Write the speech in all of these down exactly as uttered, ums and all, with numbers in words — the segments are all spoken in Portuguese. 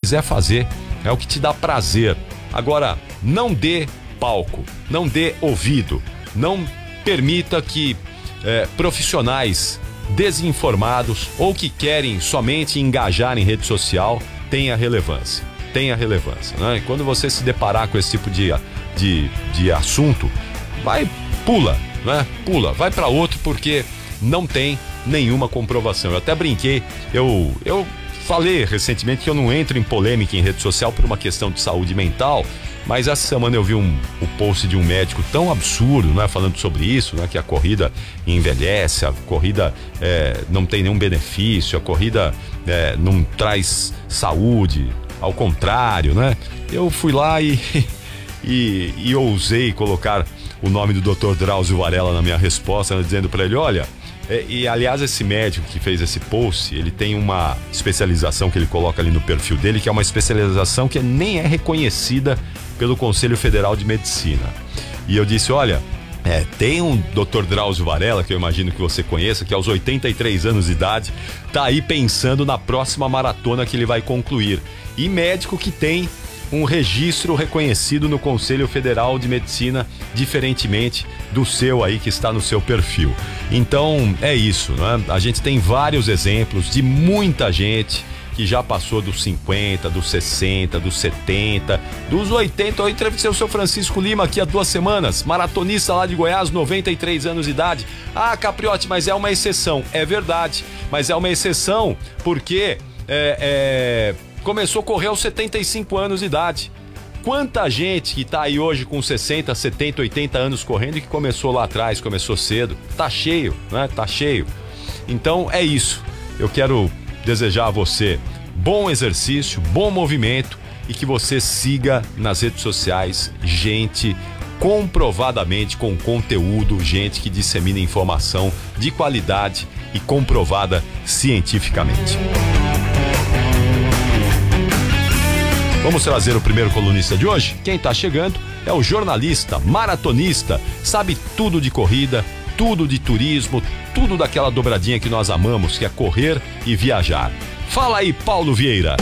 quiser fazer, é o que te dá prazer. Agora, não dê palco, não dê ouvido, não permita que é, profissionais desinformados ou que querem somente engajar em rede social tenha relevância, tenha relevância, né? E quando você se deparar com esse tipo de, de, de assunto, vai, pula, né? Pula, vai para outro, porque não tem nenhuma comprovação. Eu até brinquei, eu, eu falei recentemente que eu não entro em polêmica em rede social por uma questão de saúde mental, mas essa semana eu vi um, um post de um médico tão absurdo, né, falando sobre isso, né, que a corrida envelhece, a corrida é, não tem nenhum benefício, a corrida é, não traz saúde, ao contrário, né? Eu fui lá e, e, e ousei colocar o nome do doutor Drauzio Varella na minha resposta, né, dizendo para ele, olha, é, e aliás esse médico que fez esse post, ele tem uma especialização que ele coloca ali no perfil dele, que é uma especialização que nem é reconhecida pelo Conselho Federal de Medicina. E eu disse, olha, é, tem um doutor Drauzio Varella, que eu imagino que você conheça, que aos oitenta e três anos de idade, tá aí pensando na próxima maratona que ele vai concluir. E médico que tem um registro reconhecido no Conselho Federal de Medicina, diferentemente do seu aí que está no seu perfil. Então, é isso, né? A gente tem vários exemplos de muita gente que já passou dos cinquenta, dos sessenta, dos setenta, dos oitenta. Eu entrevistei o seu Francisco Lima aqui há duas semanas, maratonista lá de Goiás, noventa e três anos de idade. Ah, Capriotti, mas é uma exceção. É verdade, mas é uma exceção porque é, é, começou a correr aos setenta e cinco anos de idade. Quanta gente que tá aí hoje com sessenta, setenta, oitenta anos correndo e que começou lá atrás, começou cedo. Tá cheio, né? Tá cheio. Então é isso. Eu quero desejar a você bom exercício, bom movimento e que você siga nas redes sociais gente comprovadamente com conteúdo, gente que dissemina informação de qualidade e comprovada cientificamente. Vamos trazer o primeiro colunista de hoje? Quem está chegando é o jornalista, maratonista, sabe tudo de corrida, tudo de turismo, tudo daquela dobradinha que nós amamos, que é correr e viajar. Fala aí, Paulo Vieira.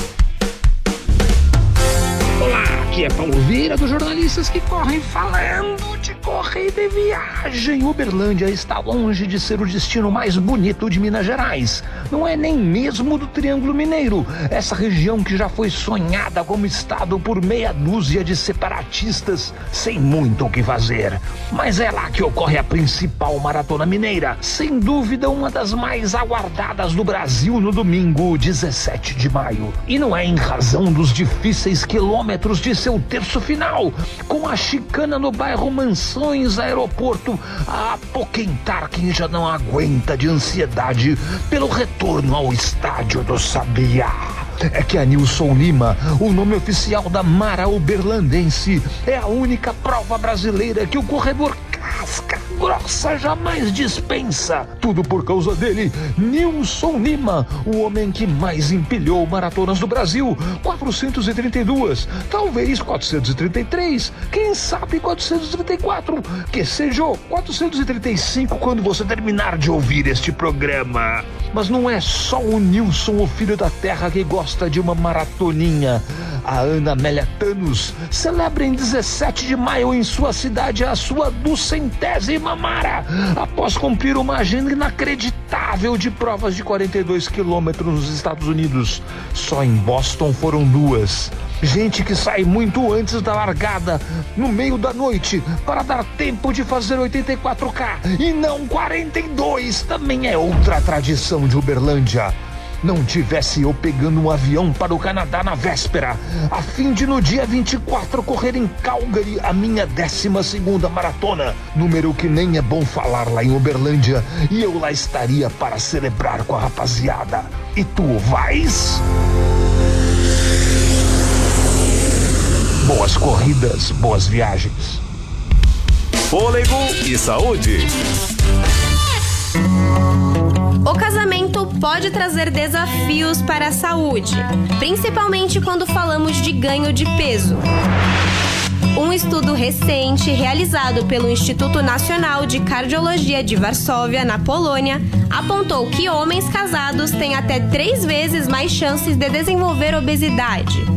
Olá, aqui é Paulo Vieira dos Jornalistas que Correm, falando de corrida e viagem. Uberlândia está longe de ser o destino mais bonito de Minas Gerais. Não é nem mesmo do Triângulo Mineiro, essa região que já foi sonhada como estado por meia dúzia de separatistas sem muito o que fazer. Mas é lá que ocorre a principal maratona mineira, sem dúvida uma das mais aguardadas do Brasil no domingo, dezessete de maio. E não é em razão dos difíceis quilômetros de seu terço final, com a chicana no bairro Mansões Aeroporto a apoquentar quem já não aguenta de ansiedade pelo retorno ao estádio do Sabiá. É que a Nilson Lima, o nome oficial da Mara Uberlandense, é a única prova brasileira que o corredor casca grossa jamais dispensa. Tudo por causa dele, Nilson Lima, o homem que mais empilhou maratonas do Brasil, quatrocentos e trinta e dois, talvez quatrocentos e trinta e três, quem sabe quatrocentos e trinta e quatro, que seja quatrocentos e trinta e cinco quando você terminar de ouvir este programa. Mas não é só o Nilson, o filho da terra, que gosta de uma maratoninha. A Ana Amélia Thanos celebra em dezessete de maio em sua cidade a sua duzentésima mara, após cumprir uma agenda inacreditável de provas de quarenta e dois quilômetros nos Estados Unidos. Só em Boston foram duas. Gente que sai muito antes da largada, no meio da noite, para dar tempo de fazer oitenta e quatro quilômetros e não quarenta e dois, também é outra tradição de Uberlândia. Não tivesse eu pegando um avião para o Canadá na véspera, a fim de no dia vinte e quatro correr em Calgary a minha décima segunda maratona, número que nem é bom falar lá em Uberlândia, e eu lá estaria para celebrar com a rapaziada. E tu vais? Boas corridas, boas viagens. Fôlego e saúde. O casamento pode trazer desafios para a saúde, principalmente quando falamos de ganho de peso. Um estudo recente, realizado pelo Instituto Nacional de Cardiologia de Varsóvia, na Polônia, apontou que homens casados têm até três vezes mais chances de desenvolver obesidade.